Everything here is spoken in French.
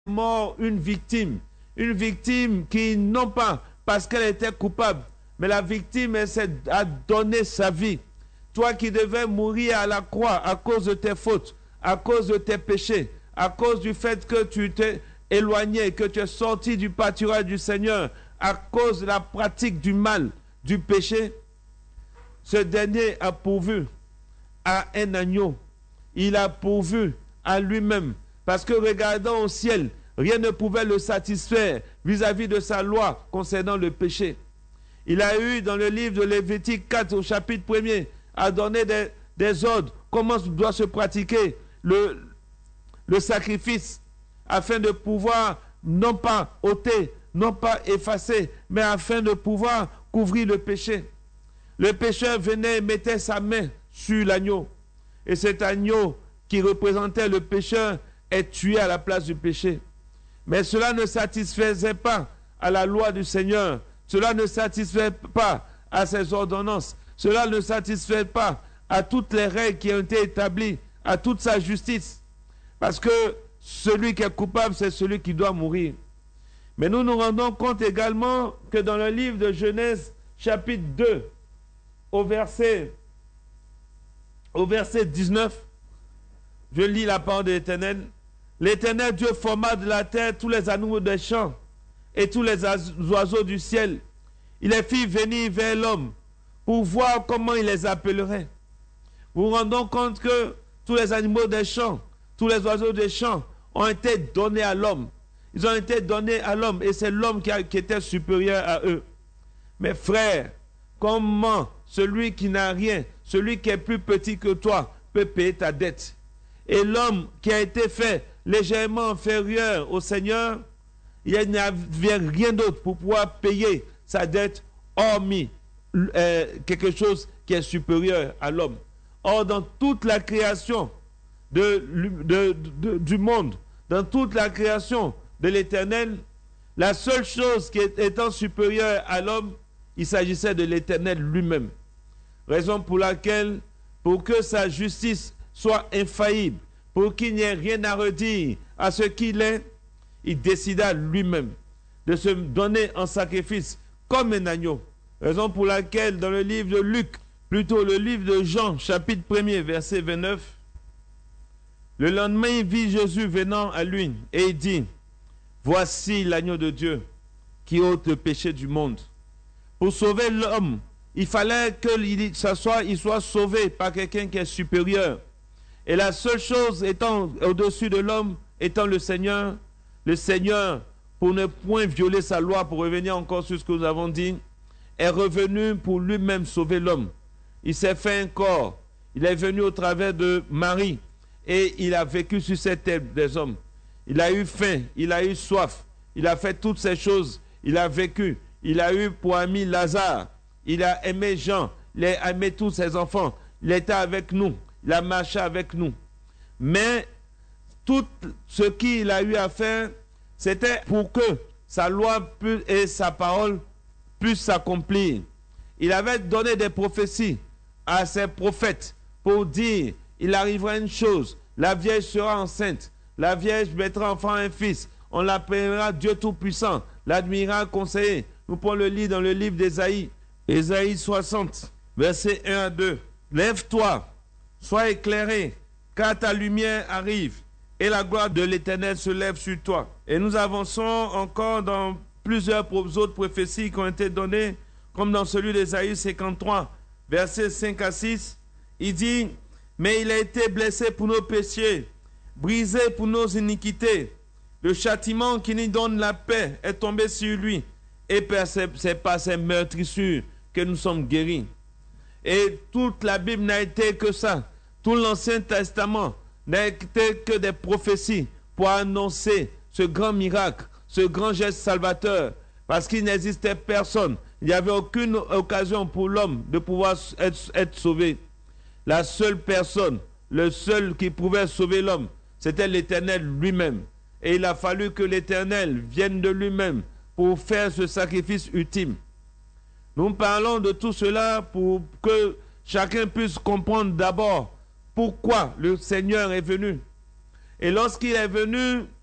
mort une victime qui, non pas parce qu'elle était coupable, mais la victime a donné sa vie. Toi qui devais mourir à la croix à cause de tes fautes, à cause de tes péchés, à cause du fait que tu t'es éloigné, que tu es sorti du pâturage du Seigneur, à cause de la pratique du mal, du péché, ce dernier a pourvu à un agneau. Il a pourvu à lui-même. Parce que regardant au ciel, rien ne pouvait le satisfaire vis-à-vis de sa loi concernant le péché. Il a eu dans le livre de Lévitique 4 au chapitre 1er à donner des ordres, comment doit se pratiquer le sacrifice afin de pouvoir non pas ôter, non pas effacer, mais afin de pouvoir couvrir le péché. Le pécheur venait et mettait sa main sur l'agneau. Et cet agneau qui représentait le pécheur est tué à la place du péché. Mais cela ne satisfaisait pas à la loi du Seigneur. Cela ne satisfait pas à ses ordonnances. Cela ne satisfait pas à toutes les règles qui ont été établies, à toute sa justice. Parce que celui qui est coupable, c'est celui qui doit mourir. Mais nous nous rendons compte également que dans le livre de Genèse, chapitre 2, au verset 19, je lis la parole de l'Éternel. L'Éternel Dieu forma de la terre tous les animaux des champs et tous les oiseaux du ciel. Il les fit venir vers l'homme pour voir comment il les appellerait. Vous vous rendez compte que tous les animaux des champs, tous les oiseaux des champs ont été donnés à l'homme. Ils ont été donnés à l'homme et c'est l'homme qui était supérieur à eux. Mes frères, comment celui qui n'a rien, celui qui est plus petit que toi, peut payer ta dette? Et l'homme qui a été fait légèrement inférieur au Seigneur, il n'y avait rien d'autre pour pouvoir payer sa dette, hormis quelque chose qui est supérieur à l'homme. Or, dans toute la création du monde, dans toute la création de l'Éternel, la seule chose qui étant supérieure à l'homme, il s'agissait de l'Éternel lui-même. Raison pour laquelle, pour que sa justice soit infaillible, pour qu'il n'y ait rien à redire à ce qu'il est, il décida lui-même de se donner en sacrifice comme un agneau. Raison pour laquelle, dans le livre de Luc, plutôt le livre de Jean, chapitre 1er, verset 29, le lendemain, il vit Jésus venant à lui et il dit, « Voici l'agneau de Dieu qui ôte le péché du monde. » Pour sauver l'homme, il fallait qu'il soit sauvé par quelqu'un qui est supérieur. Et la seule chose étant au-dessus de l'homme, étant le Seigneur, pour ne point violer sa loi, pour revenir encore sur ce que nous avons dit, est revenu pour lui-même sauver l'homme. Il s'est fait un corps. Il est venu au travers de Marie et il a vécu sur cette terre des hommes. Il a eu faim, il a eu soif, il a fait toutes ces choses, il a vécu. Il a eu pour ami Lazare, il a aimé Jean, il a aimé tous ses enfants, il était avec nous, il a marché avec nous. Mais tout ce qu'il a eu à faire, c'était pour que sa loi et sa parole puissent s'accomplir. Il avait donné des prophéties à ses prophètes pour dire, il arrivera une chose, la Vierge sera enceinte, la Vierge mettra enfant un fils, on l'appellera Dieu Tout-Puissant, l'admirable conseiller. Nous pouvons le lire dans le livre d'Ésaïe, Ésaïe 60, versets 1 à 2. Lève-toi, sois éclairé, car ta lumière arrive, et la gloire de l'Éternel se lève sur toi. Et nous avançons encore dans plusieurs autres prophéties qui ont été données, comme dans celui d'Ésaïe 53, versets 5 à 6. Il dit, « Mais il a été blessé pour nos péchés, brisé pour nos iniquités. Le châtiment qui nous donne la paix est tombé sur lui. Et c'est par ces meurtrissures que nous sommes guéris. » Et toute la Bible n'a été que ça. Tout l'Ancien Testament n'a été que des prophéties pour annoncer ce grand miracle, ce grand geste salvateur. Parce qu'il n'existait personne. Il n'y avait aucune occasion pour l'homme de pouvoir être sauvé. La seule personne, le seul qui pouvait sauver l'homme, c'était l'Éternel lui-même. Et il a fallu que l'Éternel vienne de lui-même pour faire ce sacrifice ultime. Nous parlons de tout cela pour que chacun puisse comprendre d'abord pourquoi le Seigneur est venu. Et lorsqu'il est venu,